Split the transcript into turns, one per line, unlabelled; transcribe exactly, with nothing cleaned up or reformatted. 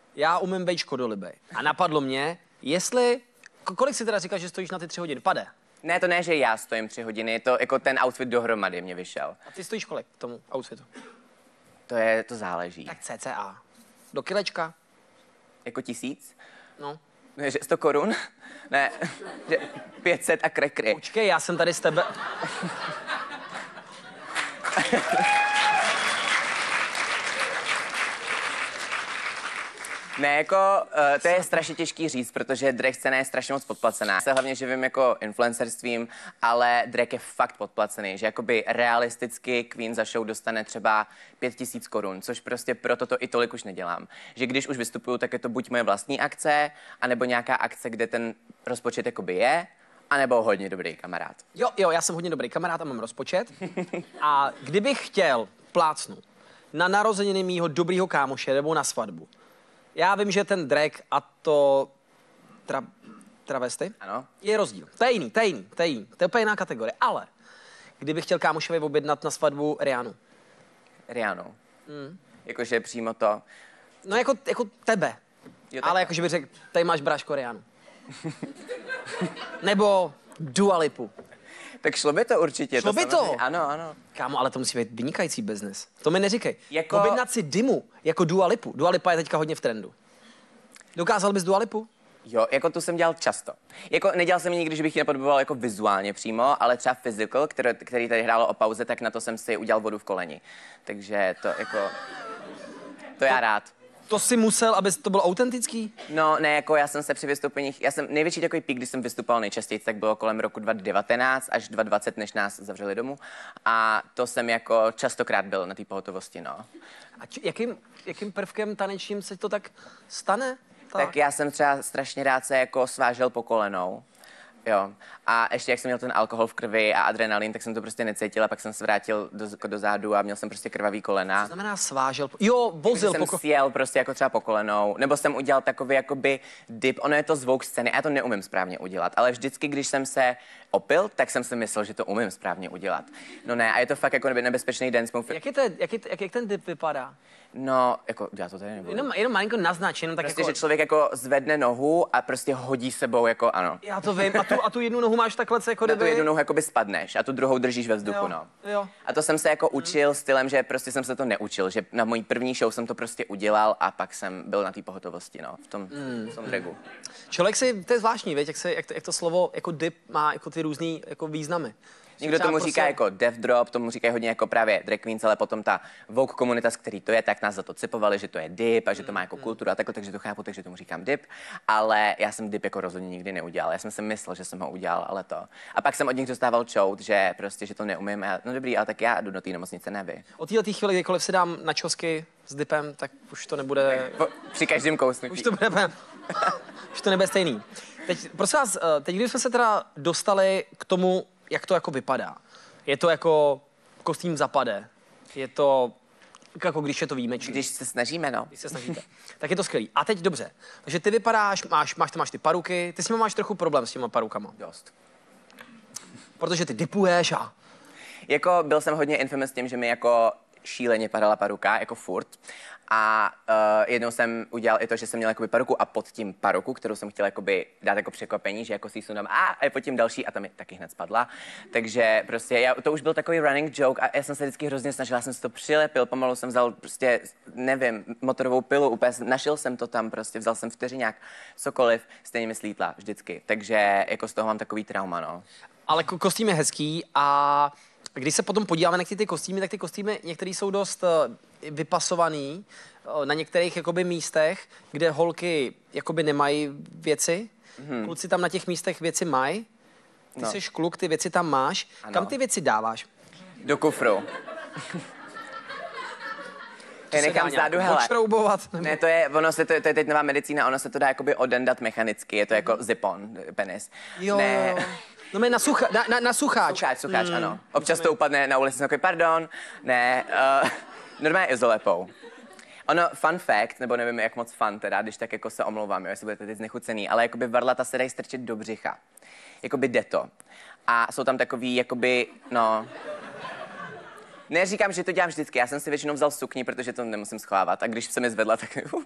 já umím být škodolibej. A napadlo mě, jestli, kolik si teda říkáš, že stojíš na ty tři hodiny? Pade.
Ne, to ne, že já stojím tři hodiny, to jako ten outfit dohromady mě vyšel.
A ty stojíš kolik k tomu outfitu?
To je, to záleží.
Tak cca. Do kilečka?
Jako tisíc?
No.
Ne, že sto korun? Ne, že pět set a krekry.
Počkej, já jsem tady s tebe...
Ne, jako, uh, to je strašně těžký říct, protože drag scéna je strašně moc podplacená. Já se hlavně živím jako influencerstvím, ale drag je fakt podplacený, že jakoby realisticky Queen za show dostane třeba pět tisíc korun, což prostě proto to i tolik už nedělám. Že když už vystupuju, tak je to buď moje vlastní akce, anebo nějaká akce, kde ten rozpočet jakoby je, anebo hodně dobrý kamarád.
Jo, jo, já jsem hodně dobrý kamarád a mám rozpočet. A kdybych chtěl plácnout na narozeniny mýho dobrýho kámoše nebo na svatbu, já vím, že ten drag a to tra, travesty
Ano.
je rozdíl. To je jiný, to je jiný, to je jiný. To je úplně jiná kategorie. Ale kdybych chtěl kámošovi objednat na svatbu Rihannu.
Rihannu.
Mm.
Jakože přímo to.
No jako, jako tebe.
Jo,
ale jakože bych řekl, tady máš bráško Rihannu. Nebo Dua Lipu.
Tak šlo by to určitě.
Šlo by to?
Samozřejmě. Ano, ano.
Kámo, ale to musí být vynikající biznes. To mi neříkej.
Jako...
Objednat si Dimu jako Dua Lipu. Dua Lipa je teďka hodně v trendu. Dokázal bys Dua Lipu?
Jo, jako to jsem dělal často. Jako nedělal jsem ji nikdy, že bych ji nepodoboval jako vizuálně přímo, ale třeba Physical, který, který tady hrálo o pauze, tak na to jsem si udělal vodu v koleni. Takže to jako... To já rád.
To si musel, aby to bylo autentický?
No, ne, jako já jsem se při vystoupeních, já jsem největší takový pík, když jsem vystupoval nejčastěji, tak bylo kolem roku dva tisíce devatenáct až dva tisíce dvacet, než nás zavřeli domů. A to jsem jako častokrát byl na té pohotovosti, no.
A či, jakým, jakým prvkem tanečním se to tak stane?
Tak. tak já jsem třeba strašně rád se jako svážel po kolenou. Jo. A ještě jak jsem měl ten alkohol v krvi a adrenalin, tak jsem to prostě necítil a pak jsem se vrátil do, do zádu a měl jsem prostě krvavý kolena.
Co znamená svážel? Po... Jo, vozil
jsem
po...
sjel prostě jako třeba po kolenou, nebo jsem udělal takový jakoby dip, ono je to zvuk scény a já to neumím správně udělat, ale vždycky, když jsem se opil, tak jsem si myslel, že to umím správně udělat. No ne, a je to fakt jako nebezpečný dance move.
Jak, je to, jak, je, jak, jak ten dip vypadá?
No, jako, já to tady nebudu.
Jenom, jenom malinko naznač, jenom tak
prostě,
jako...
že člověk jako zvedne nohu a prostě hodí sebou, jako ano.
Já to vím, a tu, a tu jednu nohu máš takhle, jako
Na
kdyby...
tu jednu nohu jakoby spadneš a tu druhou držíš ve vzduchu,
Jo,
no.
jo.
A to jsem se jako učil stylem, že prostě jsem se to neučil, že na mojí první show jsem to prostě udělal a pak jsem byl na té pohotovosti, no, v tom, mm. v tom dragu.
Člověk si, to je zvláštní, věď, jak, se, jak, to, jak to slovo jako dip má jako ty různý jako významy.
Někdo tomu
prostě...
říká jako death drop, tomu říkají hodně jako právě drag queens, ale potom ta Vogue komunita, z který to je, tak nás za to cipovali, že to je dip a že to má jako kulturu a takhle, takže to chápu, takže tomu říkám dip, ale já jsem dip jako rozhodně nikdy neudělal. Já jsem si myslel, že jsem ho udělal, ale to. A pak jsem od nich dostával čout, že prostě, že to neumím. A no dobrý, ale tak já jdu do té nemocnice, ne vy.
Od této chvíli, kdykoliv si dám na čosky s dipem, tak už to nebude...
Po, při každém kousnutí.
Už to bude... už to nebude stejný. Teď, prosím vás, teď když jsme se teda dostali k tomu, jak to jako vypadá. Je to jako kostým zapade. Je to jako když je to výjimečný.
Když se snažíme, no.
Když se snažíte. Tak je to skvělý. A teď dobře. Takže ty vypadáš, máš, máš, máš ty paruky. Ty s nimi máš trochu problém s těma parukama.
Dost.
Protože ty dipuješ a...
Jako byl jsem hodně infamous tím, že mi jako šíleně padala paruka, jako furt. A uh, jednou jsem udělal i to, že jsem měl jakoby paruku a pod tím paruku, kterou jsem chtěl jakoby dát jako překvapení, že jako si ji sundám a, a je pod tím další a tam mi taky hned spadla. Takže prostě já, to už byl takový running joke a já jsem se vždycky hrozně snažil, já jsem si to přilepil, pomalu jsem vzal prostě, nevím, motorovou pilu, úplně našel jsem to tam prostě, vzal jsem vteřiňák, cokoliv, stejně mi slítla vždycky. Takže jako z toho mám takový trauma, no.
Ale kostým je hezký a když se potom podíváme na ty, ty kostýmy, tak ty kostýmy některý jsou dost uh, vypasovaný uh, na některých jakoby místech, kde holky jakoby nemají věci. Hmm. Kluci tam na těch místech věci mají. Ty
no.
jsi kluk, ty věci tam máš. Ano. Kam ty věci dáváš?
Do kufru. Já nechám vzadu, hele.
Odšroubovat?
Ne, to je, ono se to, to je teď nová medicína, ono se to dá jakoby odendat mechanicky, je to jako zipon, penis.
Jo,
ne.
No mě na, sucha, na, na, na sucháč.
Sucháč, sucháč, mm. ano. Občas to upadne na ulici, jsem takový, pardon, ne, uh, normálně izolepou. Ono, fun fact, nebo nevím, jak moc fun teda, když tak jako se omlouvám, jo, jestli budete teď znechucený, ale jakoby varlata se dají strčit do břicha. Jakoby jde to. A jsou tam takový, jakoby, no... Neříkám, že to dělám vždycky, já jsem si většinou vzal sukni, protože to nemusím schovávat. A když se mi zvedla, tak uh,